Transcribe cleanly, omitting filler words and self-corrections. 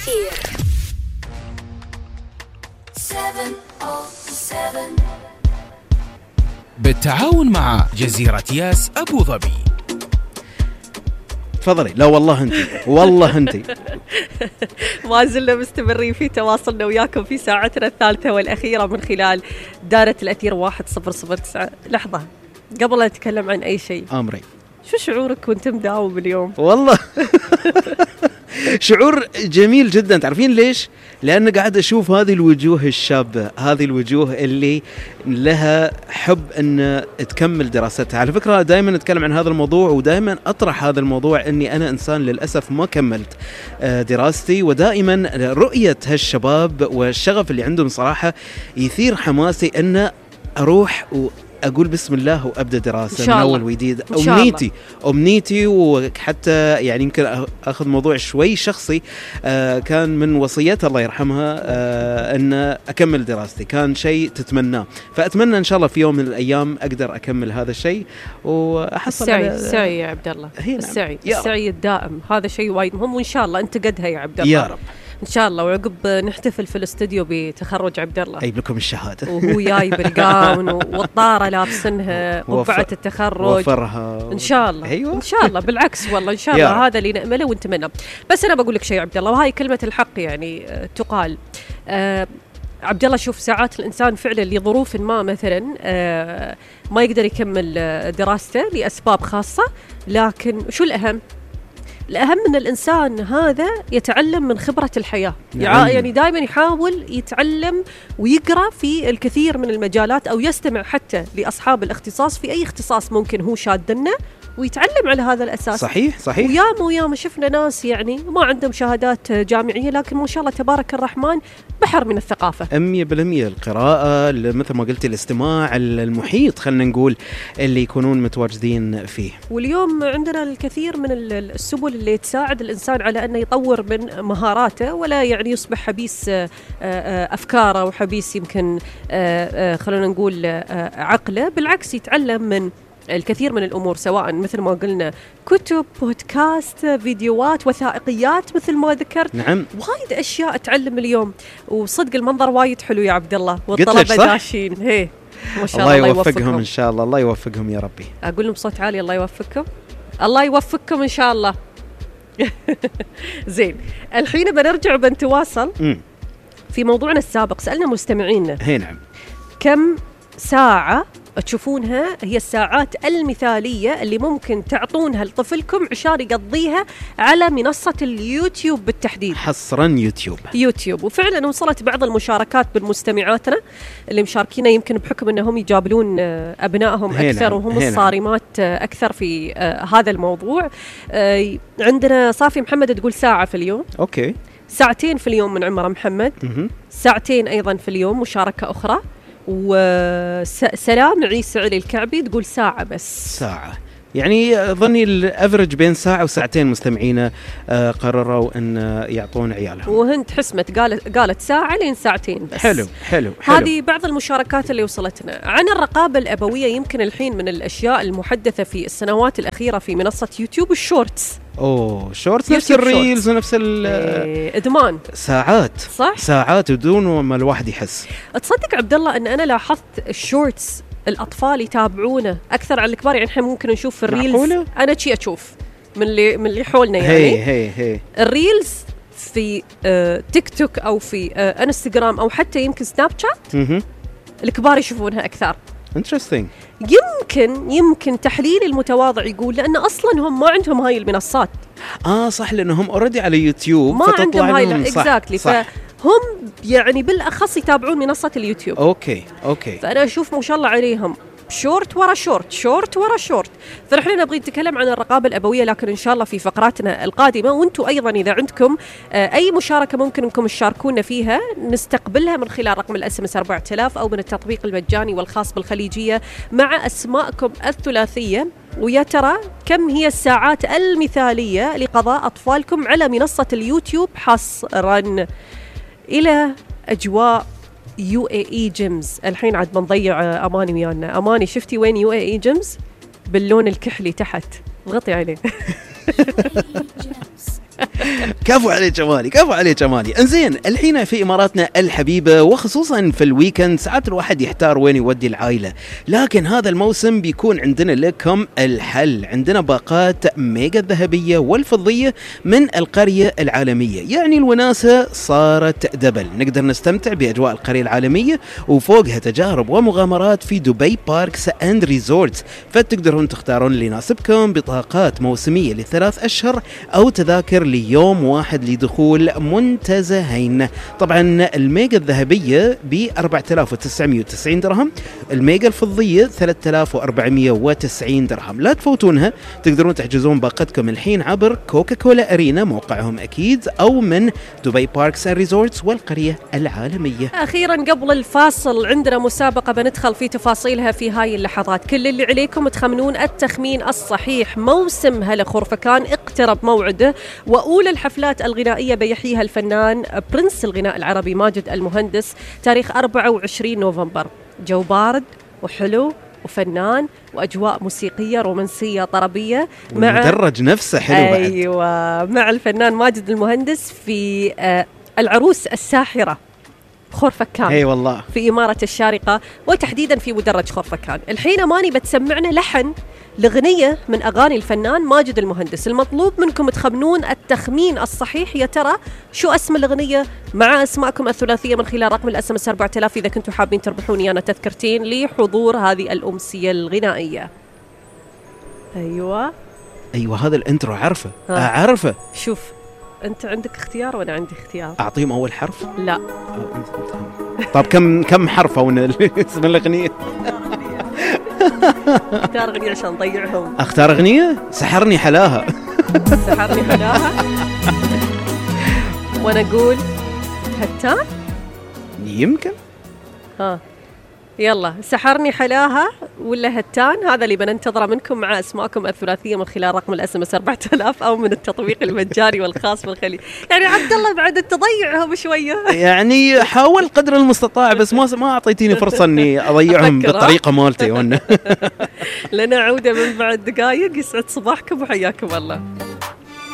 الأثير 707 بالتعاون مع جزيرة ياس أبو ظبي. تفضلي. لا والله انتي ما زلنا مستمرين في تواصلنا وياكم في ساعتنا الثالثة والأخيرة من خلال دائرة الأثير 1009. لحظة قبل لا أتكلم عن أي شيء، أمري، شو شعورك وانت مداوم اليوم؟ والله شعور جميل جدا. تعرفين ليش؟ لأن قاعد أشوف هذه الوجوه الشابة، هذه الوجوه اللي لها حب أن تكمل دراستها. على فكرة دائما أتكلم عن هذا الموضوع ودائما أطرح هذا الموضوع أني أنا إنسان للأسف ما كملت دراستي، ودائما رؤية هالشباب والشغف اللي عندهم صراحة يثير حماسي أن أروح أقول بسم الله وأبدأ دراسة من أول وجديد. أمنيتي وحتى يعني يمكن أخذ موضوع شوي شخصي، كان من وصيتها الله يرحمها أن أكمل دراستي، كان شيء تتمناه، فأتمنى إن شاء الله في يوم من الأيام أقدر أكمل هذا الشيء وأحصل السعي يا عبد الله. السعي الدائم هذا شيء وايد مهم، وإن شاء الله أنت قدها يا عبد الله يا رب إن شاء الله. وعقب نحتفل في الاستوديو بتخرج عبد الله، أجيب لكم الشهادة وهو جاي بالقاون والطارة لابسنها وقبعة التخرج وفرها إن شاء الله. أيوة. إن شاء الله بالعكس والله إن شاء الله هذا اللي نأمله ونتمنى. بس أنا بقول لك شيء عبد الله، وهاي كلمة الحق يعني تقال. عبد الله شوف، ساعات الإنسان فعلا لظروف ما مثلا ما يقدر يكمل دراسته لأسباب خاصة، لكن شو الأهم من الإنسان هذا يتعلم من خبرة الحياة. يعني دائما يحاول يتعلم ويقرأ في الكثير من المجالات، أو يستمع حتى لأصحاب الاختصاص في أي اختصاص ممكن هو شادنا، ويتعلم على هذا الأساس. صحيح. وياما شفنا ناس يعني ما عندهم شهادات جامعية، لكن ما شاء الله تبارك الرحمن بحر من الثقافة. 100% القراءة، مثل ما قلت الاستماع، المحيط خلنا نقول اللي يكونون متواجدين فيه. واليوم عندنا الكثير من السبل اللي تساعد الإنسان على أنه يطور من مهاراته، ولا يعني يصبح حبيس أفكاره وحبيس يمكن خلونا نقول عقله. بالعكس يتعلم من الكثير من الأمور، سواء مثل ما قلنا كتب، بودكاست، فيديوهات، وثائقيات مثل ما ذكرت. نعم، وايد أشياء أتعلم اليوم. وصدق المنظر وايد حلو يا عبد الله، والطلبة داشين هي ما شاء الله. الله يوفقهم إن شاء الله، الله يوفقهم يا ربي. أقول لهم بصوت عالي الله يوفقكم، الله يوفقكم إن شاء الله. زين، الحين بنرجع وبنتواصل في موضوعنا السابق. سألنا مستمعينا نعم كم ساعة تشوفونها هي الساعات المثالية اللي ممكن تعطونها لطفلكم عشان يقضيها على منصة اليوتيوب بالتحديد، حصرا يوتيوب. وفعلا وصلت بعض المشاركات بالمستمعاتنا اللي مشاركين، يمكن بحكم أنهم يجابلون أبنائهم أكثر وهم الصارمات أكثر في هذا الموضوع. عندنا صافي محمد تقول ساعة في اليوم، أوكي، ساعتين في اليوم من عمر محمد، ساعتين أيضا في اليوم مشاركة أخرى. وسلام عيسى علي الكعبي تقول ساعة بس. ساعة يعني ظني الافرج بين ساعة وساعتين مستمعينا قرروا أن يعطون عيالهم. وهند حسمت قالت ساعة لين ساعتين بس. حلو. هذه بعض المشاركات اللي وصلتنا عن الرقابة الأبوية. يمكن الحين من الأشياء المحدثة في السنوات الأخيرة في منصة يوتيوب الشورتس. شورتس نفس الريلز ونفس إدمان ساعات، صح؟ ساعات بدون ما الواحد يحس. تصدق عبد الله أن أنا لاحظت الشورتس الأطفال يتابعونه أكثر عن الكبار. يعني إحنا ممكن نشوف في الريلز، أنا شيء أشوف من اللي حولنا يعني هي الريلز في تيك توك أو في انستغرام أو حتى يمكن سناب شات، الكبار يشوفونها أكثر. interesting. يمكن تحليل المتواضع يقول لأن أصلاً هم ما عندهم هاي المنصات. صح، لأنهم already على يوتيوب ما عندهم هاي exactly. فهم يعني بالأخص يتابعون منصة اليوتيوب. أوكي. فأنا أشوف ما شاء الله عليهم شورت ورا شورت. فنحن نبغي نتكلم عن الرقابة الأبوية، لكن إن شاء الله في فقراتنا القادمة. وانتم أيضا إذا عندكم أي مشاركة ممكن أنكم تشاركونا فيها، نستقبلها من خلال رقم الSMS 4000 أو من التطبيق المجاني والخاص بالخليجية مع أسماءكم الثلاثية. ويا ترى كم هي الساعات المثالية لقضاء أطفالكم على منصة اليوتيوب حصرا إلى أجواء UAE جيمز. الحين عاد بنضيع أماني ويانا. أماني شفتي وين UAE جيمز؟ باللون الكحلي تحت، ضغطي عليه. كفو عليه جمالي، كفو عليه جمالي. انزين الحين في اماراتنا الحبيبه وخصوصا في الويكند ساعات الواحد يحتار وين يودي العائله، لكن هذا الموسم بيكون عندنا لكم الحل. عندنا باقات ميجا الذهبيه والفضيه من القريه العالميه، يعني الوناسه صارت دبل. نقدر نستمتع باجواء القريه العالميه وفوقها تجارب ومغامرات في دبي باركس اند ريزورتس، فتقدرون تختارون اللي يناسبكم بطاقات موسميه ل3 أشهر او تذاكر ليوم واحد لدخول منتزهين. طبعا الميجا الذهبيه ب 4990 درهم، الميجا الفضيه 3490 درهم. لا تفوتونها، تقدرون تحجزون باقتكم الحين عبر كوكا كولا ارينا موقعهم اكيد، او من دبي باركس اند ريزورتس والقريه العالميه. اخيرا قبل الفاصل عندنا مسابقه بندخل في تفاصيلها في هاي اللحظات. كل اللي عليكم تخمنون التخمين الصحيح. موسم هلا خرفكان اقترب موعده، وأولى الحفلات الغنائية بيحييها الفنان برنس الغناء العربي ماجد المهندس تاريخ 24 نوفمبر. جو بارد وحلو وفنان وأجواء موسيقية رومانسية طربية مع المدرج نفسه حلو بعد. أيوة، مع الفنان ماجد المهندس في العروس الساحرة خرفكان. اي والله، في إمارة الشارقة وتحديدا في مدرج خرفكان. الحين ماني بتسمعنا لحن لغنية من أغاني الفنان ماجد المهندس. المطلوب منكم تخمنون التخمين الصحيح. يا ترى شو اسم الغنية مع أسماءكم الثلاثية من خلال رقم الSMS 4000 إذا كنتوا حابين تربحوني أنا تذكرتين لحضور هذه الأمسية الغنائية. أيوة هذا الانترو عارفه. أعرفه. شوف، أنت عندك اختيار وأنا عندي اختيار. أعطيهم أول حرف؟ لا. طب كم حرف اسم الأغنية؟ اختار أغنية عشان نضيعهم. أختار أغنية؟ سحرني حلاها. سحرني حلاها. وأنا أقول هتان. يمكن. يلا، سحرني حلاها ولا هتان؟ هذا اللي بننتظره منكم مع أسماءكم الثلاثية من خلال رقم الSMS 4000 أو من التطبيق المجاني والخاص بالخليج. يعني عبد الله بعد تضيعهم شوية. يعني حاول قدر المستطاع، بس ما أعطيتيني فرصة إني أضيعهم بالطريقة مالتي. لنا عودة من بعد دقائق. يسعد صباحكم وحياكم الله.